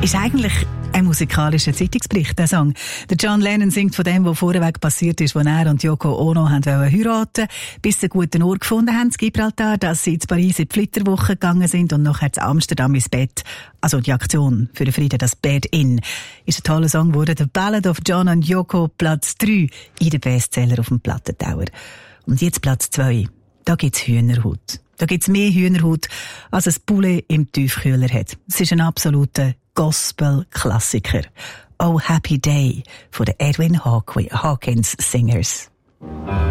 Ist eigentlich ein musikalischer Zeitungsbericht, der Song. Der John Lennon singt von dem, was vorweg passiert ist, als er und Yoko Ono heiraten wollten, bis sie einen guten Ort gefunden haben, in Gibraltar, dass sie in Paris in die Flitterwoche gegangen sind und nachher zu Amsterdam ins Bett. Also die Aktion für den Frieden, das Bed In. Ist ein toller Song geworden. The Ballad of John and Yoko, Platz 3 in den Bestseller auf dem Plattentauer. Und jetzt Platz 2. Da gibt's Hühnerhaut. Da gibt's mehr Hühnerhaut, als ein Poulet im Tiefkühler hat. Es ist ein absoluter Gospel-Klassiker. Oh Happy Day von den Edwin Hawkins Singers.